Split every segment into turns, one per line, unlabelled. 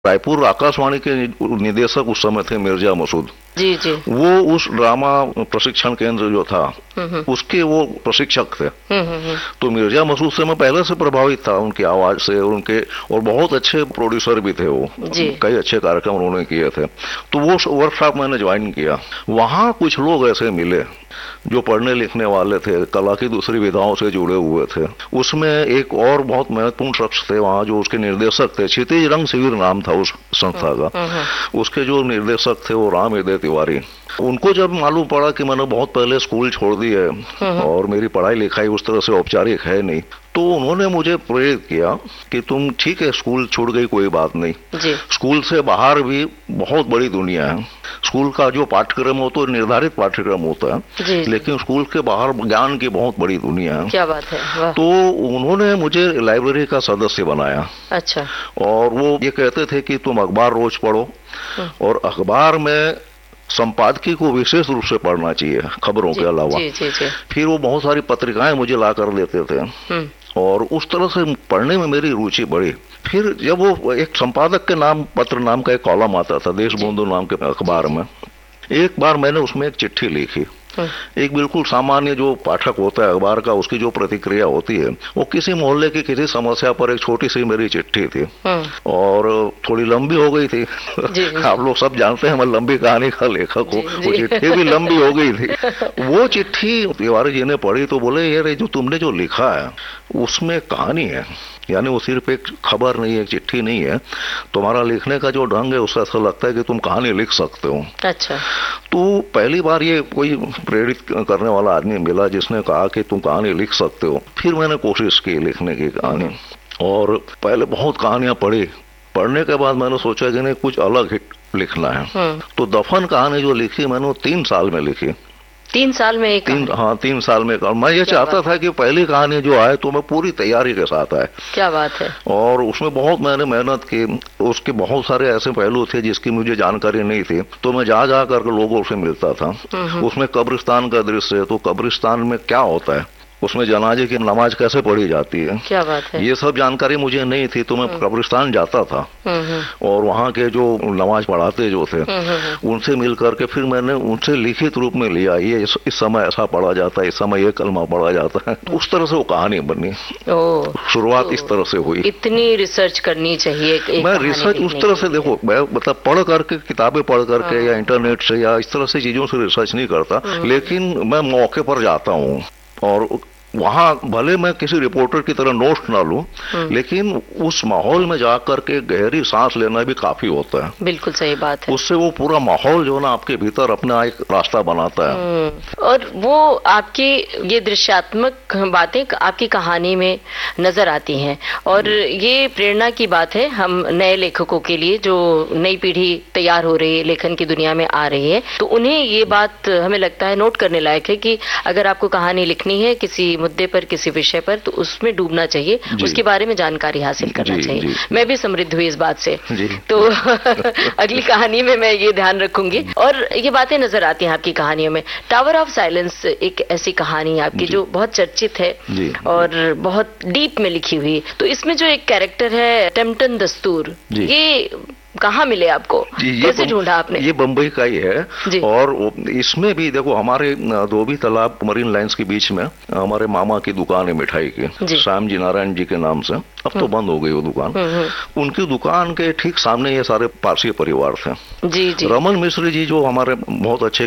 रायपुर आकाशवाणी के निदेशक उस समय थे मिर्जा मसूद
जी जी।
वो उस ड्रामा प्रशिक्षण केंद्र जो था उसके वो प्रशिक्षक थे। तो मिर्जा मसूद से मैं पहले से प्रभावित था, उनकी आवाज से और बहुत अच्छे प्रोड्यूसर भी थे वो, कई अच्छे कार्यक्रम उन्होंने किए थे। तो वो वर्कशॉप मैंने ज्वाइन किया। वहां कुछ लोग ऐसे मिले जो पढ़ने लिखने वाले थे, कला की दूसरी विधाओं से जुड़े हुए थे। उसमें एक और बहुत महत्वपूर्ण शख्स थे वहां जो उसके निर्देशक थे, क्षितिज रंग शिविर नाम था उस संस्था का। उसके जो निर्देशक थे वो राम हृदय तिवारी। उनको जब मालूम पड़ा कि मैंने बहुत पहले स्कूल छोड़ दी है और मेरी पढ़ाई लिखाई उस तरह से औपचारिक है नहीं, तो उन्होंने मुझे प्रेरित किया कि तुम ठीक है स्कूल छूट गई कोई बात नहीं, स्कूल से बाहर भी बहुत बड़ी दुनिया है। स्कूल का जो पाठ्यक्रम हो तो निर्धारित पाठ्यक्रम होता है, लेकिन स्कूल के बाहर ज्ञान की बहुत बड़ी दुनिया है।
क्या बात है।
तो उन्होंने मुझे लाइब्रेरी का सदस्य बनाया।
अच्छा।
और वो ये कहते थे कि तुम अखबार रोज पढ़ो और अखबार में संपादकीय को विशेष रूप से पढ़ना चाहिए खबरों के अलावा। फिर वो बहुत सारी पत्रिकाएं मुझे ला कर देते थे और उस तरह से पढ़ने में मेरी रुचि बढ़ी। फिर जब वो एक संपादक के नाम पत्र नाम का एक कॉलम आता था देशबंधु नाम के अखबार में, एक बार मैंने उसमें एक चिट्ठी लिखी। एक बिल्कुल सामान्य जो पाठक होता है अखबार का, उसकी जो प्रतिक्रिया होती है, वो किसी मोहल्ले की किसी समस्या पर एक छोटी सी मेरी चिट्ठी थी और थोड़ी लंबी हो गई थी। आप लोग सब जानते हैं मैं लंबी कहानी का लेखक हूँ। वो चिट्ठी भी लंबी हो गई थी। वो चिट्ठी तिवारी जी ने पढ़ी तो बोले यार जो तुमने जो लिखा है उसमें कहानी है, यानी वो सिर्फ एक खबर नहीं है, एक चिट्ठी नहीं है। तुम्हारा लिखने का जो ढंग है उससे ऐसा लगता है कि तुम कहानी लिख सकते हो।
अच्छा।
तो पहली बार ये कोई प्रेरित करने वाला आदमी मिला जिसने कहा कि तुम कहानी लिख सकते हो। फिर मैंने कोशिश की लिखने की कहानी और पहले बहुत कहानियां पढ़ी। पढ़ने के बाद मैंने सोचा कि नहीं कुछ अलग हिट लिखना है। तो दफन कहानी जो लिखी मैंने वो 3 साल में लिखी।
3 साल में एक?
3 साल में। मैं ये चाहता था कि पहली कहानी जो आए तो मैं पूरी तैयारी के साथ आए।
क्या बात है।
और उसमें बहुत मैंने मेहनत की। उसके बहुत सारे ऐसे पहलू थे जिसकी मुझे जानकारी नहीं थी, तो मैं जा कर लोगों से मिलता था। उसमें कब्रिस्तान का दृश्य है, तो कब्रिस्तान में क्या होता है, उसमें जनाजे की नमाज कैसे पढ़ी जाती है,
क्या बात है,
ये सब जानकारी मुझे नहीं थी। तो मैं कब्रिस्तान जाता था और वहाँ के जो नमाज पढ़ाते जो थे उनसे मिल करके फिर मैंने उनसे लिखित रूप में लिया, ये इस समय ऐसा पढ़ा जाता है, इस समय ये कलमा पढ़ा जाता है। उस तरह से वो कहानी बनी। शुरुआत इस तरह से हुई।
इतनी रिसर्च करनी चाहिए।
मैं रिसर्च उस तरह से देखो, मैं मतलब पढ़ करके किताबें पढ़ करके या इंटरनेट से या इस तरह से चीजों से रिसर्च नहीं करता, लेकिन मैं मौके पर जाता हूँ और वहां भले मैं किसी रिपोर्टर की तरह नोट्स ना लूं, लेकिन उस माहौल में जाकर के गहरी सांस लेना भी काफी होता है।
बिल्कुल सही बात है।
उससे वो पूरा माहौल जो ना आपके भीतर अपना एक रास्ता बनाता है।
और वो आपकी ये दृश्यात्मक बातें आपकी कहानी में नजर आती हैं और ये प्रेरणा की बात है हम नए लेखकों के लिए, जो नई पीढ़ी तैयार हो रही है, लेखन की दुनिया में आ रही है, तो उन्हें ये बात हमें लगता है नोट करने लायक है कि अगर आपको कहानी लिखनी है किसी मुद्दे पर, किसी विषय पर, तो उसमें डूबना चाहिए, उसके बारे में जानकारी हासिल करना चाहिए। मैं भी समृद्ध हुई इस बात से। तो अगली कहानी में मैं ये ध्यान रखूंगी और ये बातें नजर आती हैं आपकी कहानियों में। टावर ऑफ साइलेंस एक ऐसी कहानी है आपकी जो बहुत चर्चित है और बहुत डीप में लिखी हुई। तो इसमें जो एक कैरेक्टर है टेम्पटन दस्तूर, ये कहाँ मिले आपको, कैसे ढूंढा आपने?
ये बम्बई का ही है और इसमें भी देखो हमारे धोबी तालाब मरीन लाइंस के बीच में हमारे मामा की दुकान है मिठाई की, श्याम जी नारायण जी के नाम से। अब तो बंद हो गई वो दुकान। उनकी दुकान के ठीक सामने ये सारे पारसी परिवार थे। रमन मिश्र जी जो हमारे बहुत अच्छे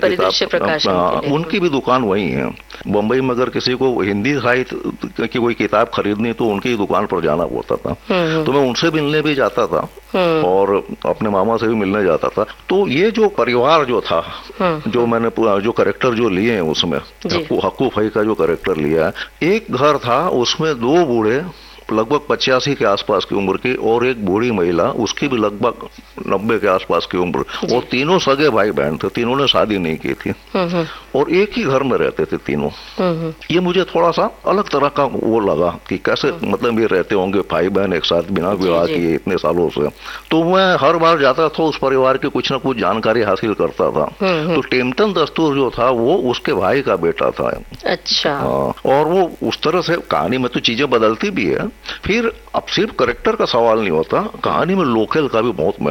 किताब, उनकी भी दुकान वही है। बम्बई में अगर किसी को हिंदी साहित्य की कोई किताब खरीदनी तो उनकी दुकान पर जाना पड़ता था। तो मैं उनसे मिलने भी जाता था और अपने मामा से भी मिलने जाता था। तो ये जो परिवार जो था, जो मैंने जो कैरेक्टर जो लिए हैं उसमें, हक्कू भाई का जो कैरेक्टर लिया है, एक घर था उसमें 2 बूढ़े लगभग 85 के आसपास की उम्र की और एक बूढ़ी महिला, उसकी भी लगभग 90 के आसपास की उम्र, और तीनों सगे भाई बहन थे, तीनों ने शादी नहीं की थी और एक ही घर में रहते थे तीनों। ये मुझे थोड़ा सा अलग तरह का वो लगा कि कैसे मतलब ये रहते होंगे भाई बहन एक साथ बिना विवाह किए इतने सालों से। तो मैं हर बार जाता था उस परिवार की कुछ ना कुछ जानकारी हासिल करता था। तो टेम्पटन दस्तूर जो था वो उसके भाई का बेटा था।
अच्छा।
और वो उस तरह से कहानी में तो चीजें बदलती भी है। फिर अब सिर्फ करेक्टर का सवाल नहीं होता, कहानी में लोकल का भी बहुत